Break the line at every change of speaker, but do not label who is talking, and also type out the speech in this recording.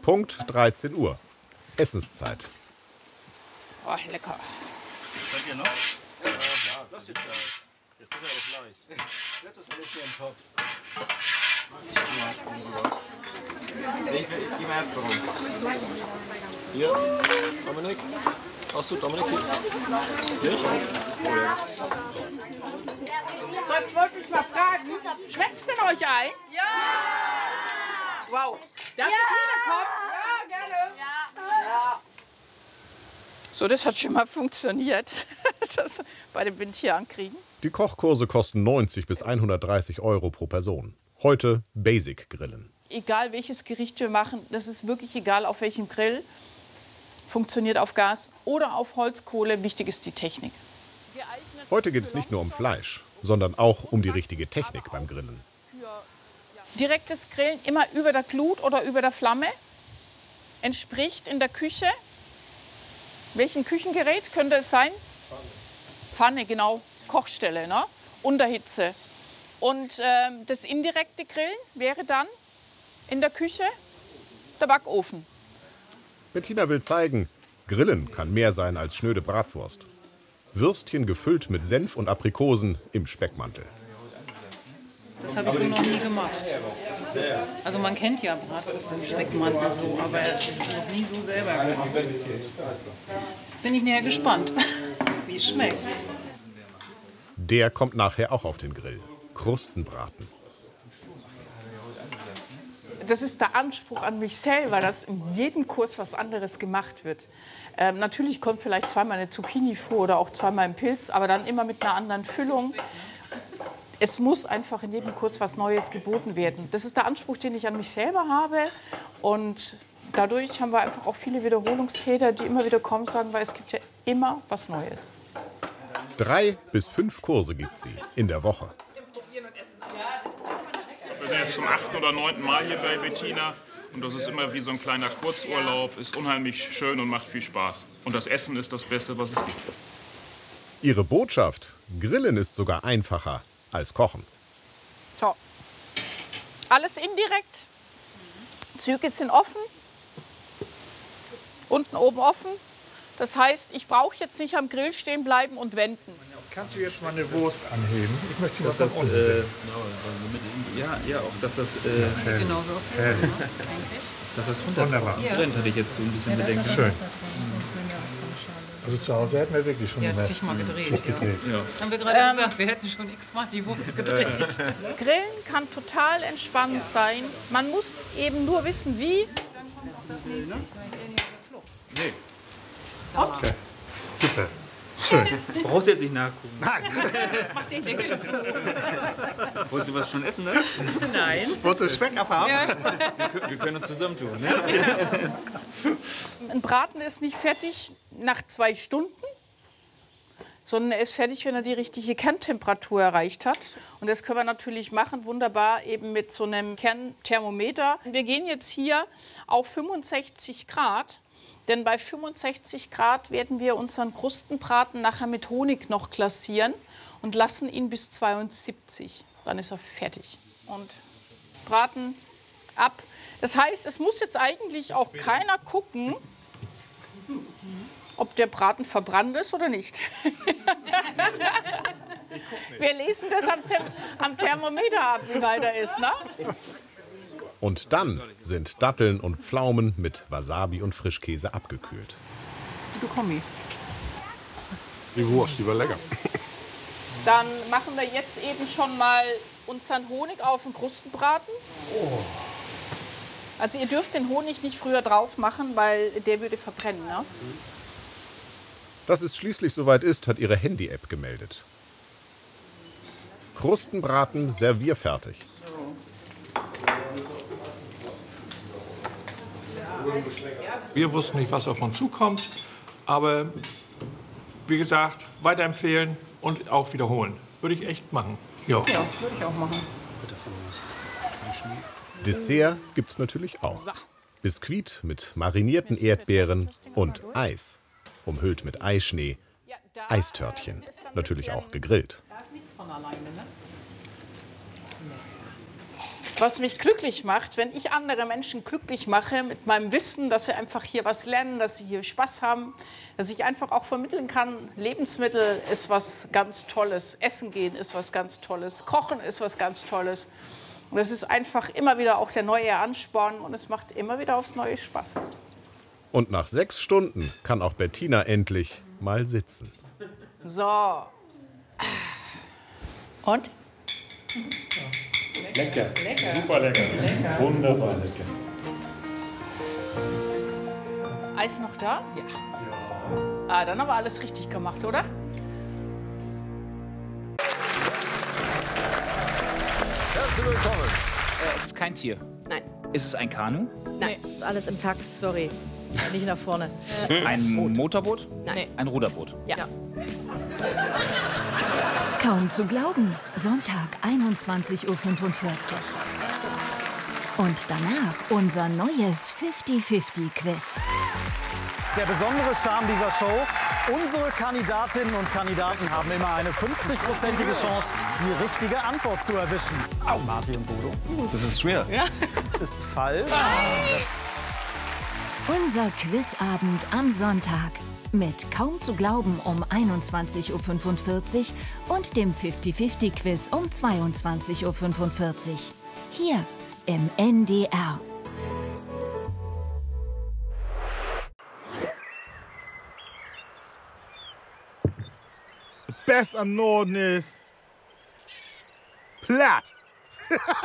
Punkt 13 Uhr. Essenszeit.
Oh, lecker.
Könnt ihr noch? Ja, das jetzt gleich. Jetzt wird er aber gleich. Jetzt ist alles hier im Topf. Hier, Dominik. Hast du Dominik hier? Ich?
So, jetzt wollte ich mal fragen, schmeckt's denn euch allen? Ja! Wow. Darf ich wiederkommen? Ja, gerne. Ja. So, das hat schon mal funktioniert. Das bei dem Wind hier ankriegen.
Die Kochkurse kosten 90 bis 130 Euro pro Person. Heute Basic Grillen.
Egal welches Gericht wir machen, das ist wirklich egal auf welchem Grill. Funktioniert auf Gas oder auf Holzkohle. Wichtig ist die Technik.
Heute geht es nicht nur um Fleisch, sondern auch um die richtige Technik beim Grillen.
Direktes Grillen immer über der Glut oder über der Flamme. Entspricht in der Küche. Welchem Küchengerät könnte es sein? Pfanne, genau. Kochstelle, ne? Unterhitze. Und das indirekte Grillen wäre dann in der Küche der Backofen.
Bettina will zeigen, Grillen kann mehr sein als schnöde Bratwurst. Würstchen gefüllt mit Senf und Aprikosen im Speckmantel.
Das habe ich so noch nie gemacht. Also man kennt ja Bratwurst im Speckmantel so, aber das ist noch nie so selber gemacht. Bin ich näher gespannt, wie es schmeckt.
Der kommt nachher auch auf den Grill. Krustenbraten.
Das ist der Anspruch an mich selber, dass in jedem Kurs was anderes gemacht wird. Natürlich kommt vielleicht zweimal eine Zucchini vor oder auch zweimal ein Pilz, aber dann immer mit einer anderen Füllung. Es muss einfach in jedem Kurs was Neues geboten werden. Das ist der Anspruch, den ich an mich selber habe. Und dadurch haben wir einfach auch viele Wiederholungstäter, die immer wieder kommen und sagen, weil es gibt ja immer was Neues.
3 bis 5 Kurse gibt sie in der Woche.
Wir sind jetzt zum 8. oder 9. Mal hier bei Bettina und das ist immer wie so ein kleiner Kurzurlaub, ist unheimlich schön und macht viel Spaß. Und das Essen ist das Beste, was es gibt.
Ihre Botschaft: Grillen ist sogar einfacher als Kochen.
So. Alles indirekt. Züge sind offen. Unten oben offen. Das heißt, ich brauche jetzt nicht am Grill stehen bleiben und wenden.
Kannst du jetzt mal eine Wurst anheben? Ich möchte
Das
das unten sehen.
ja, auch, dass das,
Genauso aus
dass das
Wunderbar.
brennt, hatte ich jetzt so ein bisschen Bedenken.
Schön. Also zu Hause hätten wir wirklich schon
Ja,
immer
zigmal gedreht.
zig gedreht.
Ja.
Haben wir gerade gesagt, wir hätten schon x-mal die Wurst gedreht.
Grillen kann total entspannt sein. Man muss eben nur wissen, wie.
Nee.
Okay. Super. Schön.
Brauchst du jetzt nicht nachgucken.
Nein.
Mach den Deckel zu.
Wolltest du was schon essen, ne?
Nein.
Wolltest du Speck abhaben?
Wir können uns zusammentun, ne?
Ein Braten ist nicht fertig nach 2 Stunden, sondern er ist fertig, wenn er die richtige Kerntemperatur erreicht hat. Und das können wir natürlich machen, wunderbar eben mit so einem Kernthermometer. Wir gehen jetzt hier auf 65 Grad. Denn bei 65 Grad werden wir unseren Krustenbraten nachher mit Honig noch glacieren und lassen ihn bis 72. Dann ist er fertig. Und braten ab. Das heißt, es muss jetzt eigentlich auch keiner gucken, ob der Braten verbrannt ist oder nicht. Wir lesen das am Thermometer ab, wie weit er ist, ne?
Und dann sind Datteln und Pflaumen mit Wasabi und Frischkäse abgekühlt.
Du Kommi.
Die Wurst, die war lecker.
Dann machen wir jetzt eben schon mal unseren Honig auf den Krustenbraten. Also ihr dürft den Honig nicht früher drauf machen, weil der würde verbrennen, ne?
Dass es schließlich soweit ist, hat ihre Handy-App gemeldet. Krustenbraten servierfertig.
Wir wussten nicht, was auf uns zukommt. Aber wie gesagt, weiterempfehlen und auch wiederholen. Würde ich echt machen. Ja.
Ja, würde ich auch machen.
Dessert gibt's natürlich auch. Biskuit mit marinierten Erdbeeren und Eis. Umhüllt mit Eischnee. Eistörtchen. Natürlich auch gegrillt.
Da ist nichts von alleine, ne?
was mich glücklich macht, wenn ich andere Menschen glücklich mache mit meinem Wissen, dass sie einfach hier was lernen, dass sie hier Spaß haben, dass ich einfach auch vermitteln kann, Lebensmittel ist was ganz Tolles, Essen gehen ist was ganz Tolles, Kochen ist was ganz Tolles. Und es ist einfach immer wieder auch der neue Ansporn und es macht immer wieder aufs Neue Spaß.
Und nach 6 Stunden kann auch Bettina endlich mal sitzen.
So. Und?
Lecker.
Super lecker.
Wunderbar lecker.
Eis noch da? Ja. Ah, dann haben wir alles richtig gemacht, oder?
Herzlich willkommen.
Es ist kein Tier.
Nein.
Ist es ein Kanu?
Nein, ist alles im Takt, sorry. Nicht nach vorne.
Ein Motorboot?
Nein.
Ein Ruderboot?
Ja.
Kaum zu glauben, Sonntag 21:45 Uhr. Und danach unser neues 50-50-Quiz.
Der besondere Charme dieser Show, unsere Kandidatinnen und Kandidaten haben immer eine 50-prozentige Chance, die richtige Antwort zu erwischen. Au, Martin und Bodo.
Das ist schwer.
Ja.
Ist falsch.
Unser Quizabend am Sonntag. Mit Kaum zu glauben um 21:45 Uhr und dem 50-50-Quiz um 22:45 Uhr. Hier im NDR.
Best am Norden ist platt.